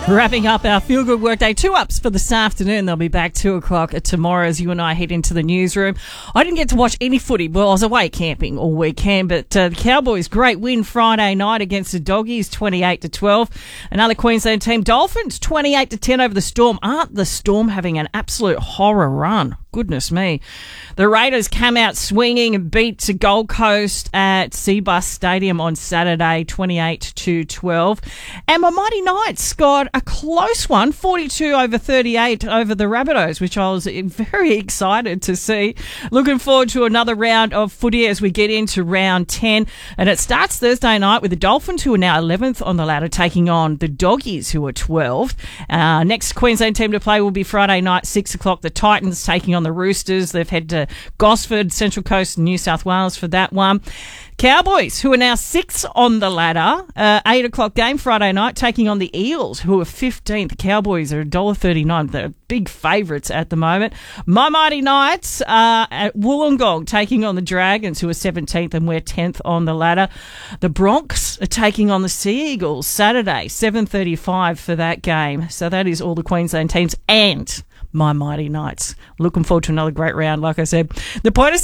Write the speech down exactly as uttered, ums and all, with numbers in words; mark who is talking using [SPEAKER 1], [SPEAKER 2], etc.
[SPEAKER 1] Wrapping up our Feel Good Workday. Two ups for this afternoon. They'll be back two o'clock tomorrow as you and I head into the newsroom. I didn't get to watch any footy. Well, I was away camping all weekend, but uh, the Cowboys, great win Friday night against the Doggies, twenty-eight to twelve. Another Queensland team, Dolphins, twenty-eight to ten over the Storm. Aren't the Storm having an absolute horror run? Goodness me. The Raiders came out swinging and beat the Gold Coast at Seabus Stadium on Saturday, twenty-eight to twelve. And my Mighty Knights got a close one, forty-two over thirty-eight over the Rabbitohs, which I was very excited to see. Looking forward to another round of footy as we get into round ten. And it starts Thursday night with the Dolphins, who are now eleventh on the ladder, taking on the Doggies, who are twelfth. Uh, next Queensland team to play will be Friday night, six o'clock. The Titans taking on the Roosters. They've head to Gosford, Central Coast, New South Wales for that one. Cowboys, who are now sixth on the ladder, uh, eight o'clock game Friday night, taking on the Eels, who are fifteenth. Cowboys are one dollar thirty-nine. They're big favourites at the moment. My Mighty Knights uh, at Wollongong, taking on the Dragons, who are seventeenth, and we're tenth on the ladder. The Bronx are taking on the Sea Eagles Saturday, seven thirty-five for that game. So that is all the Queensland teams and my Mighty Knights. Looking forward to another great round, like I said. The point is